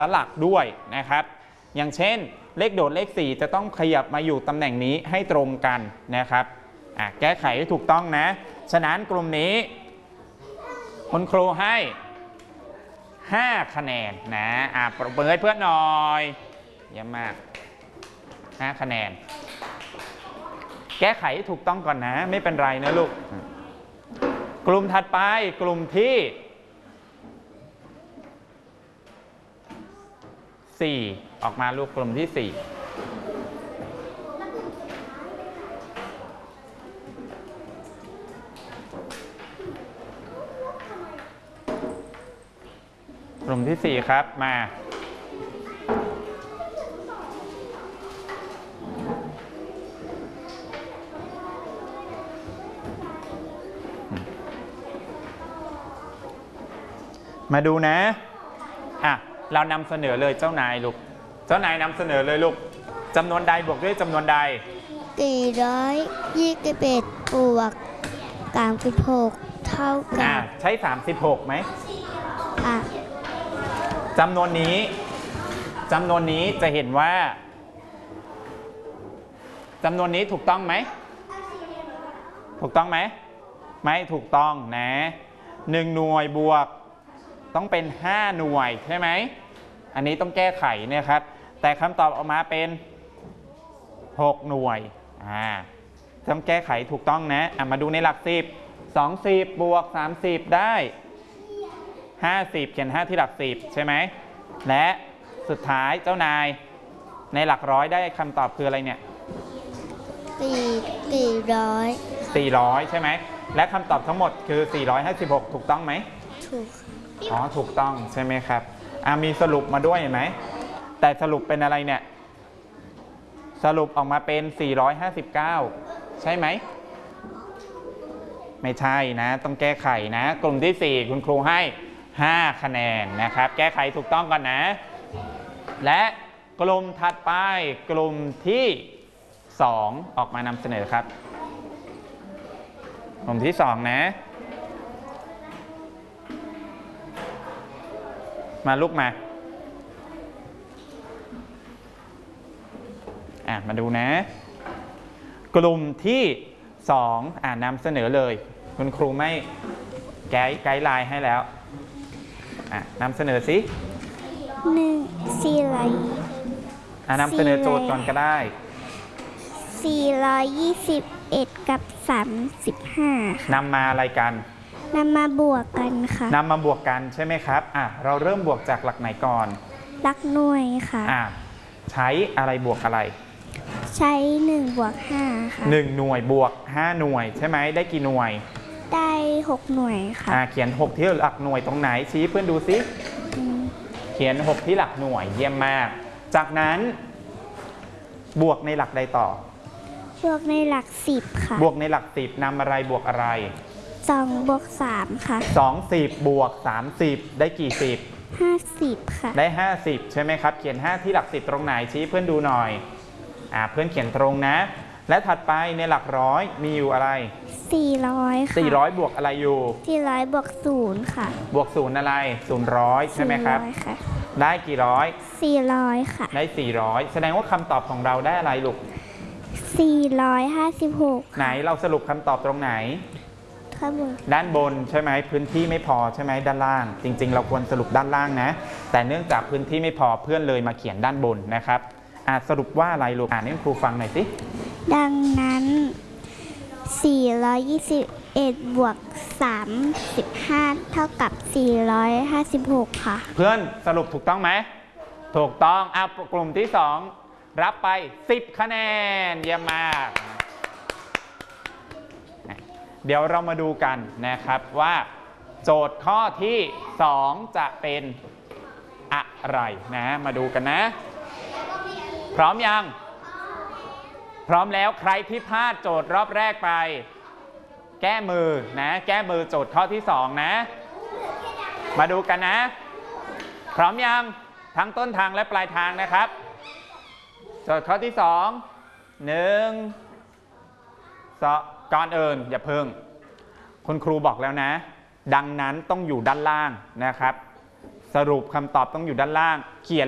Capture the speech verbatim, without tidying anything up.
หลักด้วยนะครับอย่างเช่นเลขโดดเลขสี่จะต้องขยับมาอยู่ตำแหน่งนี้ให้ตรงกันนะครับอ่ะแก้ไขให้ถูกต้องนะฉะนั้นกลุ่มนี้คุณครูให้ห้าคะแนนนะอ่ะปรบมือให้เพื่อนหน่อยเยี่ยมมากห้าคะแนนแก้ไขให้ถูกต้องก่อนนะไม่เป็นไรนะลูกกลุ่มถัดไปกลุ่มที่สี่ออกมาลูกกลุ่มที่สี่กลุ่มที่สี่ครับมามาดูนะอ่ะเรานำเสนอเลยเจ้านายลูกเจ้านายนำเสนอเลยลูกจำนวนใดบวกด้วยจำนวนใดสี่ร้อยยี่สิบเอ็ดบวกสามสิบหกเท่ากับใช้สามสิบหกไหมอ่ะจำนวนนี้จำนวนนี้จะเห็นว่าจำนวนนี้ถูกต้องไหมถูกต้องไหมไม่ถูกต้องนะหนึ่งหน่วยบวกต้องเป็นห้าหน่วยใช่ไหมอันนี้ต้องแก้ไขเนี่ยครับแต่คำตอบออกมาเป็นหกหน่วยอ่าต้องแก้ไขถูกต้องนะอ่ะมาดูในหลักสิบสองสิบบวกสามสิบได้ห้าสิบเขียนห้าที่หลักสิบใช่ไหมและสุดท้ายเจ้านายในหลักร้อยได้คำตอบคืออะไรเนี่ยสี่สี่ร้อยสี่ร้อยใช่ไหมและคำตอบทั้งหมดคือสี่ร้อยห้าสิบหกถูกต้องไหมถูกอ๋อถูกต้องใช่ไหมครับอ่ะมีสรุปมาด้วยเห็นไหมแต่สรุปเป็นอะไรเนี่ยสรุปออกมาเป็นสี่ร้อยห้าสิบเก้าใช่ไหมไม่ใช่นะต้องแก้ไขนะกลุ่มที่สี่คุณครูให้ห้าคะแนนนะครับแก้ไขถูกต้องก่อนนะและกลุ่มถัดไปกลุ่มที่สองออกมานำเสนอครับกลุ่มที่สองนะมาลุกมาอ่ะมาดูนะกลุ่มที่สองอ่านำเสนอเลยคุณครูไม่ไกด์ไกด์ไลน์ให้แล้วอ่ะนำเสนอสิหนึ่งสี่ร้อยอ่ะนำเสนอโจทย์ก่อนก็ได้สี่ร้อยยี่สิบเอ็ดกับสามสิบห้านำมาอะไรกันนำมาบวกกันค่ะนำมาบวกกันใช่ไหมครับอ่ะเราเริ่มบวกจากหลักไหนก่อนหลักหน่วยค่ะอ่ะใช้อะไรบวกอะไรใช้หนึ่งบวกห้าค่ะหนึ่งหน่วยบวกห้าหน่วยใช่ไหมได้กี่หน่วยได้หกหน่วยค่ะอ่ะเขียนหกที่หลักหน่วยตรงไหนชี้เพื่อนดูสิเขียนหกที่หลักหน่วยเยี่ยมมากจากนั้นบวกในหลักใดต่อบวกในหลักสิบค่ะบวกในหลักสิบนำอะไรบวกอะไรสองบวกสามค่ะสองสิบบวกสามสิบได้กี่สิบห้าสิบค่ะได้ห้าสิบใช่ไหมครับเขียนห้าที่หลักสิบตรงไหนชี้เพื่อนดูหน่อยอ่าเพื่อนเขียนตรงนะและถัดไปในหลักร้อยมีอยู่อะไรสี่ร้อยค่ะสี่ร้อยบวกอะไรอยู่สี่ร้อยบวกศูนย์ค่ะบวกศูนย์อะไรศูนย์ร้อยใช่ไหมครับได้กี่ร้อยสี่ร้อยค่ะได้สี่ร้อยแสดงว่าคำตอบของเราได้อะไรลูกสี่ร้อยห้าสิบหกไหนเราสรุปคำตอบตรงไหนด้านบนใช่ไหมพื้นที่ไม่พอใช่ไหมด้านล่างจริงๆเราควรสรุปด้านล่างนะแต่เนื่องจากพื้นที่ไม่พอเพื่อนเลยมาเขียนด้านบนนะครับอ่าสรุปว่าอะไรลูกอ่านให้ครูฟังหน่อยสิดังนั้นสี่ร้อยยี่สิบเอ็ดบวกสามสิบห้าเท่ากับสี่ร้อยห้าสิบหกค่ะเพื่อนสรุปถูกต้องไหมถูกต้องอ่ะกลุ่มที่สองรับไปสิบคะแนนเยี่ยมมากเดี๋ยวเรามาดูกันนะครับว่าโจทย์ข้อที่สองจะเป็นอะไรนะมาดูกันนะพร้อมยังพร้อมแล้วใครที่พลาดโจทย์รอบแรกไปแก้มือนะแก้มือโจทย์ข้อที่สองนะมาดูกันนะพร้อมยังทั้งต้นทางและปลายทางนะครับโจทย์ข้อที่สองหนึ่งสองก่อนอื่นอย่าเพิ่งคุณครูบอกแล้วนะดังนั้นต้องอยู่ด้านล่างนะครับสรุปคำตอบต้องอยู่ด้านล่างเขียน